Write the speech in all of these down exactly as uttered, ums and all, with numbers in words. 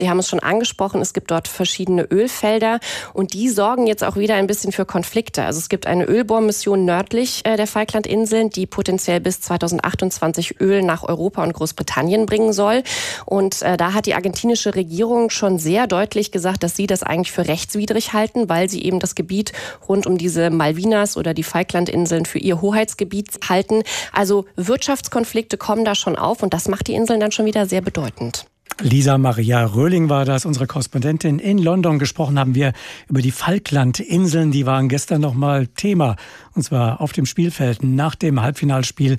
Sie haben es schon angesprochen, es gibt dort verschiedene Ölfelder und die sorgen jetzt auch wieder ein bisschen für Konflikte. Also es gibt eine Ölbohrmission nördlich der Falklandinseln, die potenziell bis zweitausendachtundzwanzig Öl nach Europa und Großbritannien bringen soll. Und äh, da hat die argentinische Regierung schon sehr deutlich gesagt, dass sie das eigentlich für rechtswidrig halten, weil sie eben das Gebiet rund um diese Malvinas oder die Falklandinseln für ihr Hoheitsgebiet halten. Also Wirtschaftskonflikte kommen da schon auf und das macht die Inseln dann schon wieder sehr bedeutend. Lisa Maria Röhling war das, unsere Korrespondentin in London. Gesprochen haben wir über die Falklandinseln. Die waren gestern noch mal Thema. Und zwar auf dem Spielfeld nach dem Halbfinalspiel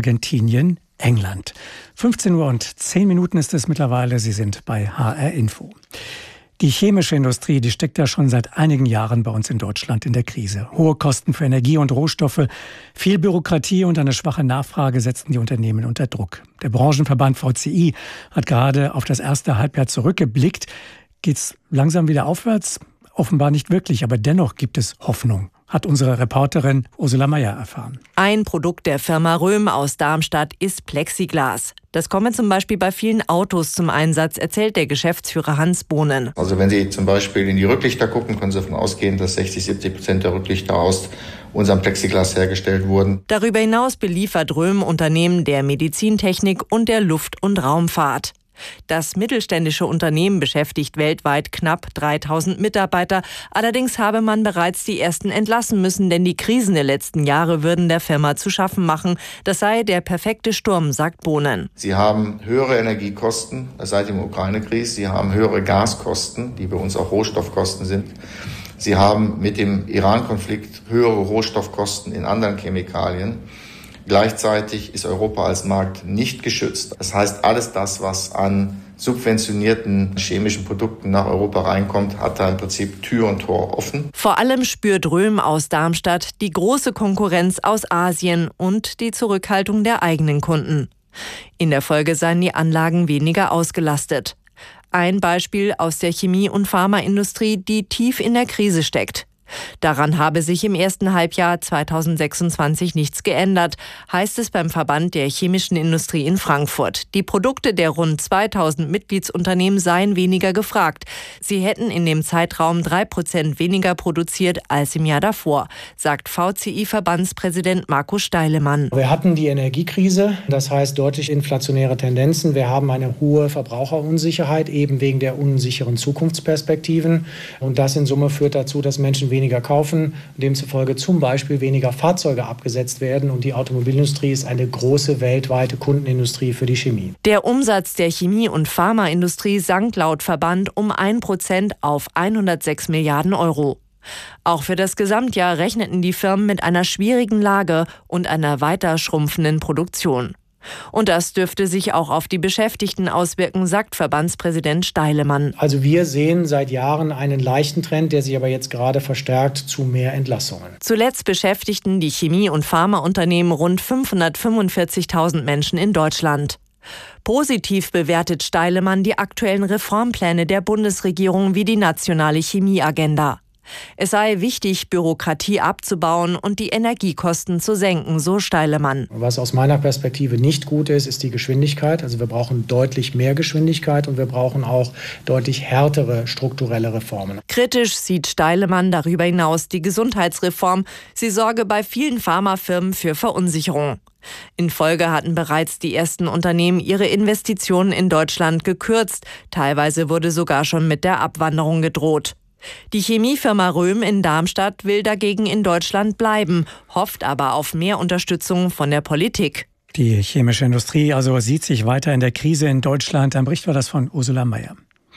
Argentinien-England. fünfzehn Uhr und zehn Minuten ist es mittlerweile. Sie sind bei H R Info. Die chemische Industrie, die steckt ja schon seit einigen Jahren bei uns in Deutschland in der Krise. Hohe Kosten für Energie und Rohstoffe, viel Bürokratie und eine schwache Nachfrage setzen die Unternehmen unter Druck. Der Branchenverband V C I hat gerade auf das erste Halbjahr zurückgeblickt. Geht's langsam wieder aufwärts? Offenbar nicht wirklich, aber dennoch gibt es Hoffnung, hat unsere Reporterin Ursula Meier erfahren. Ein Produkt der Firma Röhm aus Darmstadt ist Plexiglas. Das komme zum Beispiel bei vielen Autos zum Einsatz, erzählt der Geschäftsführer Hans Bohnen. Also wenn Sie zum Beispiel in die Rücklichter gucken, können Sie davon ausgehen, dass sechzig, siebzig Prozent der Rücklichter aus unserem Plexiglas hergestellt wurden. Darüber hinaus beliefert Röhm Unternehmen der Medizintechnik und der Luft- und Raumfahrt. Das mittelständische Unternehmen beschäftigt weltweit knapp dreitausend Mitarbeiter. Allerdings habe man bereits die ersten entlassen müssen, denn die Krisen der letzten Jahre würden der Firma zu schaffen machen. Das sei der perfekte Sturm, sagt Bohnen. Sie haben höhere Energiekosten seit dem Ukraine-Krieg. Sie haben höhere Gaskosten, die bei uns auch Rohstoffkosten sind. Sie haben mit dem Iran-Konflikt höhere Rohstoffkosten in anderen Chemikalien. Gleichzeitig ist Europa als Markt nicht geschützt. Das heißt, alles das, was an subventionierten chemischen Produkten nach Europa reinkommt, hat da im Prinzip Tür und Tor offen. Vor allem spürt Röhm aus Darmstadt die große Konkurrenz aus Asien und die Zurückhaltung der eigenen Kunden. In der Folge seien die Anlagen weniger ausgelastet. Ein Beispiel aus der Chemie- und Pharmaindustrie, die tief in der Krise steckt. Daran habe sich im ersten Halbjahr zweitausendsechsundzwanzig nichts geändert, heißt es beim Verband der chemischen Industrie in Frankfurt. Die Produkte der rund zweitausend Mitgliedsunternehmen seien weniger gefragt. Sie hätten in dem Zeitraum drei Prozent weniger produziert als im Jahr davor, sagt V C I-Verbandspräsident Markus Steilemann. Wir hatten die Energiekrise, das heißt deutlich inflationäre Tendenzen. Wir haben eine hohe Verbraucherunsicherheit, eben wegen der unsicheren Zukunftsperspektiven. Und das in Summe führt dazu, dass Menschen weniger weniger kaufen, demzufolge zum Beispiel weniger Fahrzeuge abgesetzt werden. Und die Automobilindustrie ist eine große weltweite Kundenindustrie für die Chemie. Der Umsatz der Chemie- und Pharmaindustrie sank laut Verband um ein Prozent auf hundertsechs Milliarden Euro. Auch für das Gesamtjahr rechneten die Firmen mit einer schwierigen Lage und einer weiter schrumpfenden Produktion. Und das dürfte sich auch auf die Beschäftigten auswirken, sagt Verbandspräsident Steilemann. Also wir sehen seit Jahren einen leichten Trend, der sich aber jetzt gerade verstärkt zu mehr Entlassungen. Zuletzt beschäftigten die Chemie- und Pharmaunternehmen rund fünfhundertfünfundvierzigtausend Menschen in Deutschland. Positiv bewertet Steilemann die aktuellen Reformpläne der Bundesregierung wie die nationale Chemieagenda. Es sei wichtig, Bürokratie abzubauen und die Energiekosten zu senken, so Steilemann. Was aus meiner Perspektive nicht gut ist, ist die Geschwindigkeit. Also wir brauchen deutlich mehr Geschwindigkeit und wir brauchen auch deutlich härtere strukturelle Reformen. Kritisch sieht Steilemann darüber hinaus die Gesundheitsreform. Sie sorge bei vielen Pharmafirmen für Verunsicherung. In Folge hatten bereits die ersten Unternehmen ihre Investitionen in Deutschland gekürzt. Teilweise wurde sogar schon mit der Abwanderung gedroht. Die Chemiefirma Röhm in Darmstadt will dagegen in Deutschland bleiben, hofft aber auf mehr Unterstützung von der Politik. Die chemische Industrie also sieht sich weiter in der Krise in Deutschland. Ein Bericht war das von Ursula Meier.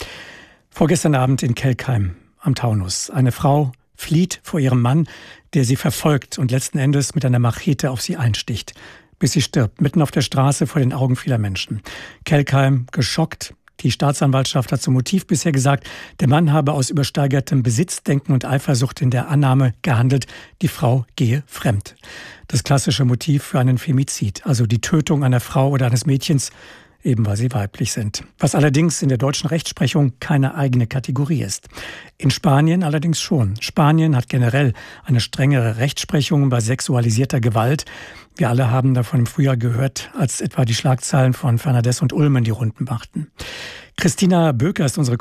Vorgestern Abend in Kelkheim am Taunus. Eine Frau flieht vor ihrem Mann, der sie verfolgt und letzten Endes mit einer Machete auf sie einsticht, bis sie stirbt, mitten auf der Straße vor den Augen vieler Menschen. Kelkheim geschockt. Die Staatsanwaltschaft hat zum Motiv bisher gesagt, der Mann habe aus übersteigertem Besitzdenken und Eifersucht in der Annahme gehandelt, die Frau gehe fremd. Das klassische Motiv für einen Femizid, also die Tötung einer Frau oder eines Mädchens, eben weil sie weiblich sind. Was allerdings in der deutschen Rechtsprechung keine eigene Kategorie ist. In Spanien allerdings schon. Spanien hat generell eine strengere Rechtsprechung bei sexualisierter Gewalt. Wir alle haben davon im Frühjahr gehört, als etwa die Schlagzeilen von Fernandes und Ulmen die Runden machten. Christina Böker ist unsere